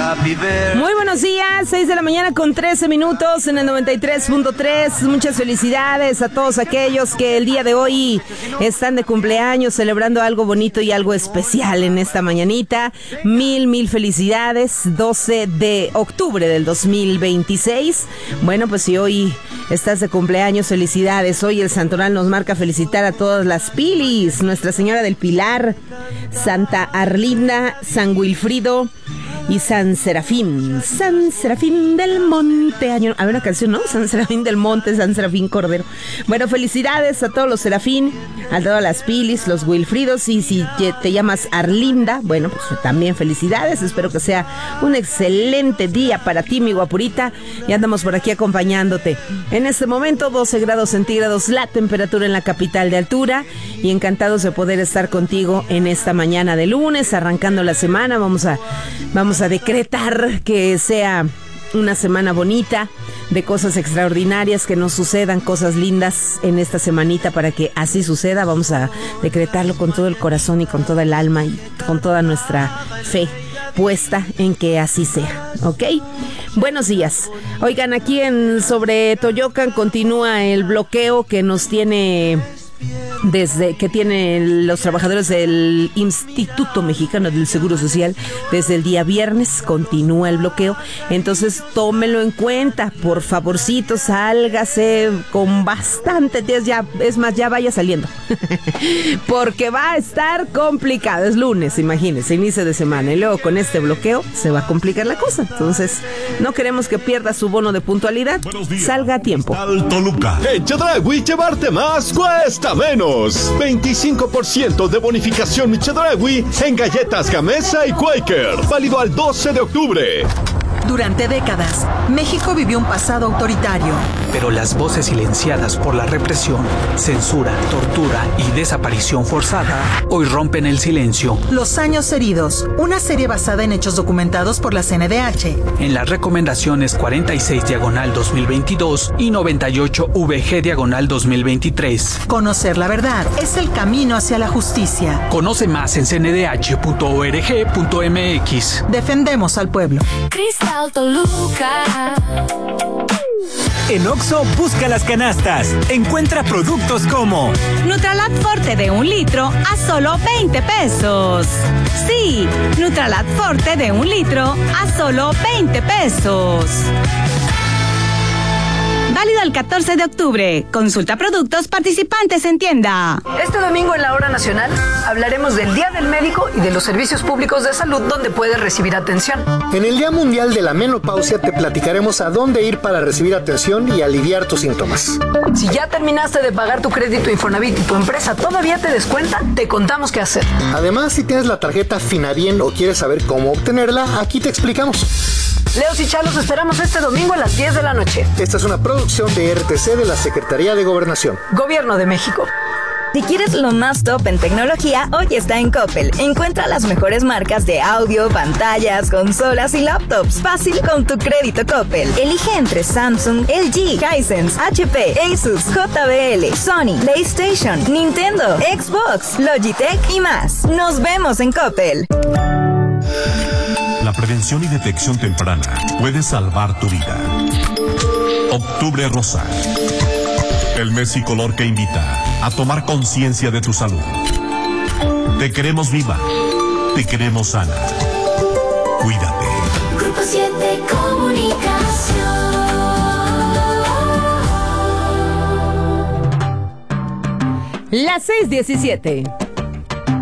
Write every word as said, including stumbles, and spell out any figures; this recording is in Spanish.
Muy buenos días, seis de la mañana con trece minutos en el noventa y tres punto tres. Muchas felicidades a todos aquellos que el día de hoy están de cumpleaños, celebrando algo bonito y algo especial en esta mañanita. Mil, mil felicidades. doce de octubre del dos mil veintiséis. Bueno, pues si hoy estás de cumpleaños, felicidades. Hoy el santoral nos marca felicitar a todas las Pilis, Nuestra Señora del Pilar, Santa Arlinda, San Wilfrido y San Serafín. San Serafín del Monte. Hay una canción, ¿no? San Serafín del Monte, San Serafín Cordero. Bueno, felicidades a todos los Serafín, a todas las Pilis, los Wilfridos. Y si te llamas Arlinda, bueno, pues también felicidades. Espero que sea un excelente día para ti, mi guapurita. Y andamos por aquí acompañándote. En este momento, doce grados centígrados la temperatura en la capital de altura. Y encantados de poder estar contigo en esta mañana de lunes, arrancando la semana. Vamos a... Vamos a decretar que sea una semana bonita, de cosas extraordinarias, que nos sucedan cosas lindas en esta semanita para que así suceda. Vamos a decretarlo con todo el corazón y con toda el alma y con toda nuestra fe puesta en que así sea, ¿ok? Buenos días. Oigan, aquí en sobre Toyocan continúa el bloqueo que nos tiene... Desde que tienen los trabajadores del Instituto Mexicano del Seguro Social desde el día viernes, continúa el bloqueo. Entonces tómelo en cuenta, por favorcito, sálgase con bastante días, ya, es más, ya vaya saliendo porque va a estar complicado. Es lunes, imagínense, inicio de semana, y luego con este bloqueo se va a complicar la cosa. Entonces no queremos que pierda su bono de puntualidad. Salga a tiempo. Toluca. En Chedraui llevarte más cuesta menos. veinticinco por ciento de bonificación Chedraui en galletas Gamesa y Quaker. Válido al doce de octubre. Durante décadas, México vivió un pasado autoritario. Pero las voces silenciadas por la represión, censura, tortura y desaparición forzada hoy rompen el silencio. Los años heridos, una serie basada en hechos documentados por la C N D H. En las recomendaciones cuarenta y seis diagonal dos mil veintidós y noventa y ocho V G diagonal dos mil veintitrés. Conocer la verdad es el camino hacia la justicia. Conoce más en c n d h punto org punto m x. Defendemos al pueblo. Cristal Toluca. En Oxxo, busca las canastas. Encuentra productos como Nutralat Forte de un litro a solo veinte pesos. Sí, Nutralat Forte de un litro a solo veinte pesos. Válido el catorce de octubre. Consulta productos participantes en tienda. Este domingo en la Hora Nacional hablaremos del Día del Médico y de los servicios públicos de salud donde puedes recibir atención. En el Día Mundial de la Menopausia te platicaremos a dónde ir para recibir atención y aliviar tus síntomas. Si ya terminaste de pagar tu crédito Infonavit y tu empresa todavía te descuenta, te contamos qué hacer. Además, si tienes la tarjeta Finabien o quieres saber cómo obtenerla, aquí te explicamos. Leos y Chalos esperamos este domingo a las diez de la noche. Esta es una producción de R T C de la Secretaría de Gobernación. Gobierno de México. Si quieres lo más top en tecnología, hoy está en Coppel. Encuentra las mejores marcas de audio, pantallas, consolas y laptops. Fácil con tu crédito Coppel. Elige entre Samsung, L G, Hisense, H P, Asus, J B L, Sony, PlayStation, Nintendo, Xbox, Logitech y más. Nos vemos en Coppel. La prevención y detección temprana puede salvar tu vida. Octubre Rosa. El mes y color que invita a tomar conciencia de tu salud. Te queremos viva. Te queremos sana. Cuídate. Grupo siete Comunicación. Las seis diecisiete.